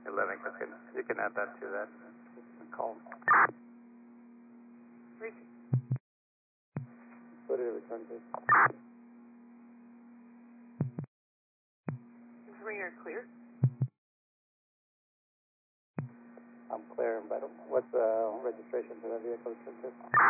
11, you can add that to that call. What did it return to? Ringer clear. I'm clear, but what's the registration for the vehicle?